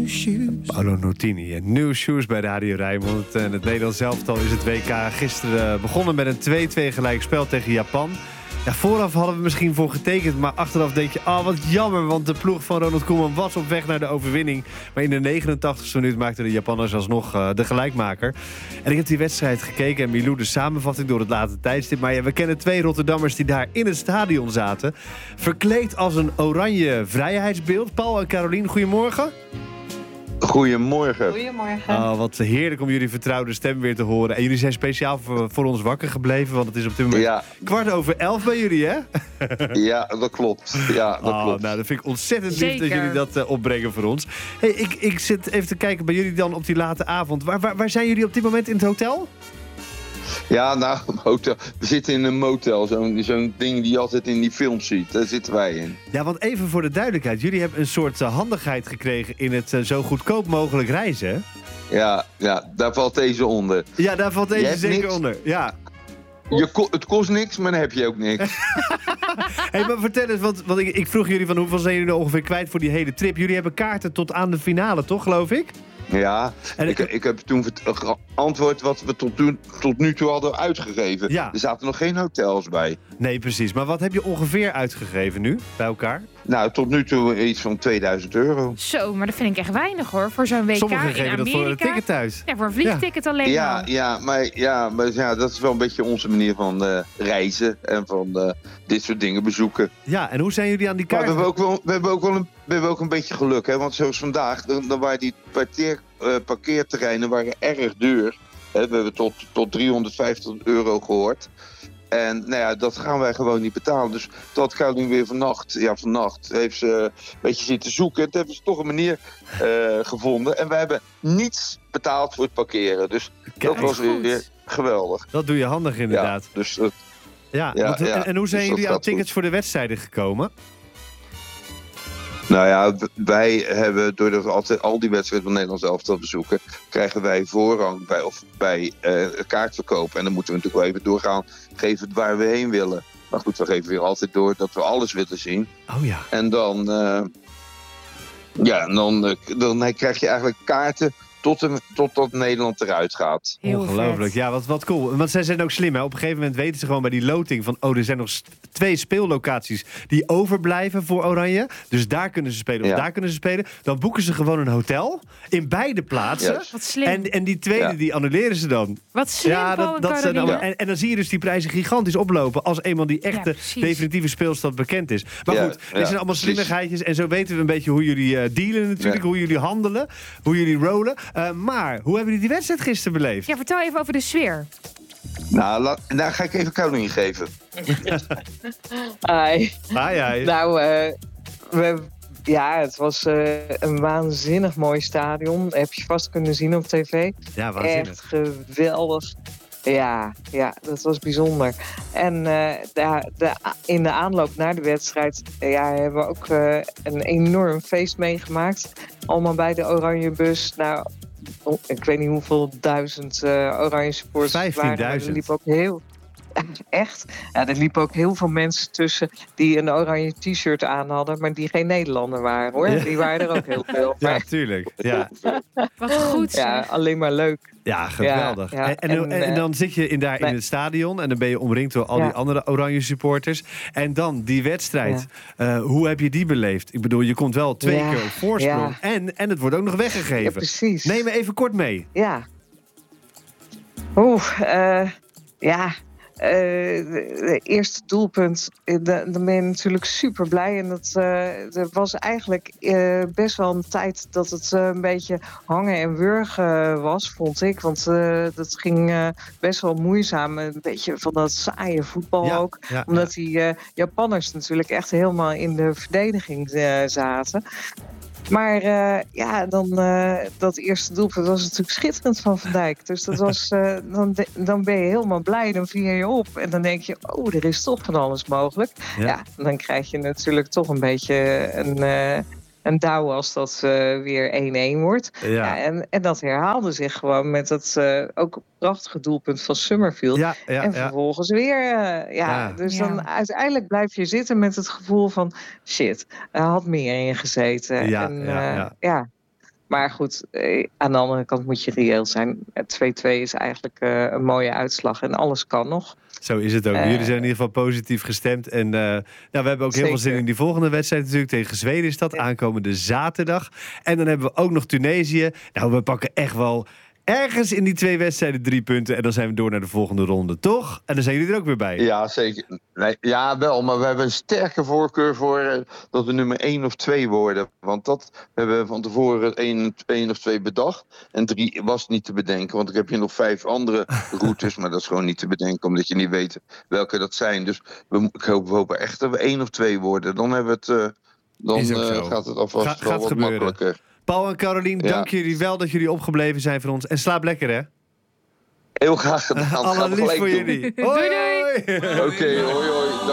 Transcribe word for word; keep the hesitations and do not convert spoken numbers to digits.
shoes. Paolo Nutini en New Shoes bij Radio Rijnmond. En het Nederlands elftal is het W K gisteren begonnen met een twee-twee gelijkspel tegen Japan. Ja, vooraf hadden we misschien voor getekend, maar achteraf denk je, oh wat jammer, want de ploeg van Ronald Koeman was op weg naar de overwinning. Maar in de negenentachtigste minuut maakten de Japanners alsnog uh, de gelijkmaker. En ik heb die wedstrijd gekeken en Milou de samenvatting door het late tijdstip. Maar ja, we kennen twee Rotterdammers die daar in het stadion zaten. Verkleed als een oranje vrijheidsbeeld. Paul en Carolien, goedemorgen. Goedemorgen. Goedemorgen. Oh, wat heerlijk om jullie vertrouwde stem weer te horen. En jullie zijn speciaal voor, voor ons wakker gebleven, want het is op dit moment Ja. kwart over elf bij jullie, hè? Ja, dat klopt. Ja, dat Oh, klopt. nou, dat vind ik ontzettend lief Zeker. dat jullie dat uh, opbrengen voor ons. Hey, ik, ik zit even te kijken bij jullie dan op die late avond. Waar, waar, waar zijn jullie op dit moment in het hotel? Ja, nou, hotel. We zitten in een motel. Zo'n zo'n ding die je altijd in die films ziet. Daar zitten wij in. Ja, want even voor de duidelijkheid. Jullie hebben een soort uh, handigheid gekregen in het uh, zo goedkoop mogelijk reizen, hè? Ja, ja, daar valt deze onder. Ja, daar valt Je deze hebt zeker niks. onder. Ja. Je ko- het kost niks, maar dan heb je ook niks. Hey, maar vertel eens, want, want ik, ik vroeg jullie van hoeveel zijn jullie nou ongeveer kwijt voor die hele trip. Jullie hebben kaarten tot aan de finale, toch, geloof ik? Ja, En ik, ik- ik heb toen vert- geantwoord wat we tot, toen, tot nu toe hadden uitgegeven. Ja. Er zaten nog geen hotels bij. Nee, precies. Maar wat heb je ongeveer uitgegeven nu, bij elkaar? Nou, tot nu toe iets van tweeduizend euro. Zo, maar dat vind ik echt weinig hoor. Voor zo'n W K Sommigen in geven dat Amerika. voor een ticket thuis. Ja, voor een vliegticket alleen Ja, al. ja, maar, ja, maar ja, dat is wel een beetje onze manier van eh, reizen en van eh, dit soort dingen bezoeken. Ja, en hoe zijn jullie aan die Maar we kaarten? hebben ook wel, we hebben ook wel een, we hebben ook een beetje geluk, hè? Want zoals vandaag, dan, dan waren die parkeer, eh, parkeerterreinen waren erg duur. Hè? We hebben tot, tot driehonderdvijftig euro gehoord. En nou ja, dat gaan wij gewoon niet betalen. Dus dat gaat nu weer vannacht. Ja, vannacht heeft ze een beetje zitten zoeken. Het hebben ze toch een manier eh, gevonden. En wij hebben niets betaald voor het parkeren. Dus Kijk, dat was weer, goed. weer geweldig. Dat doe je handig inderdaad. Ja, dus dat, Ja, Ja, want, ja, en, en hoe zijn dus dat jullie aan gaat tickets goed. voor de wedstrijden gekomen? nou ja, w- wij hebben, doordat we altijd al die wedstrijden van Nederlands elftal bezoeken, krijgen wij voorrang bij, of bij eh kaartverkoop. En dan moeten we natuurlijk wel even doorgaan, geven waar we heen willen. Maar goed, we geven weer altijd door dat we alles willen zien. Oh ja. En dan, eh, ja, en dan, eh, dan krijg je eigenlijk kaarten tot, en- totdat Nederland eruit gaat. Heel Ongelooflijk. vet. Ja, wat, wat cool. Want zij zijn ook slim, hè? Op een gegeven moment weten ze gewoon bij die loting van, oh, er zijn nog st- twee speellocaties die overblijven voor Oranje. Dus daar kunnen ze spelen of Ja. daar kunnen ze spelen. Dan boeken ze gewoon een hotel in beide plaatsen. Juist. Wat slim. En, en die tweede, Ja. die annuleren ze dan. Wat slim, Ja, Paul dat, en dat zijn Caroline. allemaal- en, en dan zie je dus die prijzen gigantisch oplopen als eenmaal die echte Ja, precies. definitieve speelstad bekend is. Maar Ja, goed, dit ja, zijn allemaal precies. slimmigheidjes en zo weten we een beetje hoe jullie eh, dealen natuurlijk, Ja. hoe jullie handelen, hoe jullie rollen. Uh, maar, hoe hebben jullie die wedstrijd gisteren beleefd? Ja, vertel even over de sfeer. Nou, la, nou ga ik even Caroline geven. Ai. Ah, ja. Nou, eh, we, ja, het was eh, een waanzinnig mooi stadion. Heb je vast kunnen zien op tv. Ja, waanzinnig. Echt geweldig. Ja, ja, dat was bijzonder. En eh, de, de, in de aanloop naar de wedstrijd eh, ja, hebben we ook eh, een enorm feest meegemaakt. Allemaal bij de Oranje Bus. Nou, oh, ik weet niet hoeveel duizend eh, Oranje supporters het waren, maar vijftienduizend. Er liep ook heel... Echt? Ja, er liepen ook heel veel mensen tussen die een oranje t-shirt aan hadden, maar die geen Nederlander waren, hoor. Ja. Die waren er ook heel veel. Ja, Maar, tuurlijk. Ja, Wat goed zeg. ja, alleen maar leuk. ja geweldig. Ja, ja. En, en, en, En, eh, dan zit je in, daar in nee. het stadion en dan ben je omringd door al Ja. die andere Oranje supporters. En dan die wedstrijd. Uh, hoe heb je die beleefd? Ik bedoel, je komt wel twee Ja, keer op voorsprong. ja. En, en het wordt ook nog Ja, weggegeven. precies. Neem me even kort mee. Ja. Oeh, eh, ja. Eh, de, de eerste doelpunt, eh, da- dan ben je natuurlijk super blij. En dat eh, er was eigenlijk eh, best wel een tijd dat het eh, een beetje hangen en wurgen was, vond ik. Want eh, dat ging eh, best wel moeizaam. Een beetje van dat saaie voetbal Ja, ook. ja, Omdat die eh, Japanners natuurlijk echt helemaal in de verdediging eh, zaten. Maar uh, ja, dan uh, dat eerste doelpunt was natuurlijk schitterend van Van Dijk. Dus dat was, uh, dan, de, dan ben je helemaal blij, dan vier je op. En dan denk je, oh, er is toch van alles mogelijk. Ja. Ja, dan krijg je natuurlijk toch een beetje een, uh, een douw als dat uh, weer één-één wordt. Ja. Ja, en, en dat herhaalde zich gewoon met dat uh, ook prachtige doelpunt van Summerfield. Ja, ja, en ja. vervolgens weer, uh, ja, Ja. dus Ja. dan uiteindelijk blijf je zitten met het gevoel van shit, er had meer in gezeten. Ja, en, ja, uh, ja. ja. Maar goed, eh, aan de andere kant moet je reëel zijn. twee-twee is eigenlijk uh, een mooie uitslag en alles kan nog. Zo is het ook. Uh, Jullie zijn in ieder geval positief gestemd. En uh, nou, we hebben ook zeker. heel veel zin in die volgende wedstrijd natuurlijk. Tegen Zweden is dat, aankomende zaterdag. En dan hebben we ook nog Tunesië. Nou, we pakken echt wel ergens in die twee wedstrijden drie punten. En dan zijn we door naar de volgende ronde, toch? En dan zijn jullie er ook weer bij. Ja, zeker. Nee, ja, wel. Maar we hebben een sterke voorkeur voor uh, dat we nummer één of twee worden. Want dat hebben we van tevoren één, één of twee bedacht. En drie was niet te bedenken. Want ik heb hier nog vijf andere routes. Maar dat is gewoon niet te bedenken. Omdat je niet weet welke dat zijn. Dus we, ik hoop, we hopen echt dat we één of twee worden. Dan, hebben we het, uh, dan uh, gaat het alvast Ga, wel gaat wat gebeuren. makkelijker. Paul en Carolien, Ja. dank jullie wel dat jullie opgebleven zijn voor ons. En slaap lekker, hè? Heel graag gedaan. Allerliefst voor jullie. Doei, doei. Oké, okay, hoi hoi.